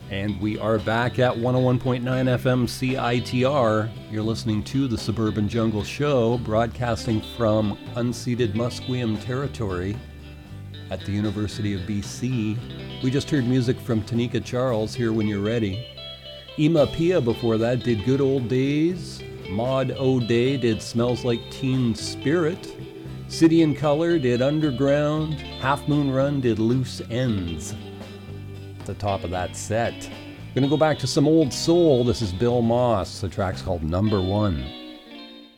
And we are back at 101.9 FM CITR. You're listening to the Suburban Jungle Show, broadcasting from unceded Musqueam territory at the University of BC. We just heard music from Tanika Charles, Here When You're Ready. Ima Pia before that did Good Old Days. Maud O'Day did Smells Like Teen Spirit. City and Color did Underground. Half Moon Run did Loose Ends. The top of that set. Gonna go back to some old soul. This is Bill Moss. The track's called Number One.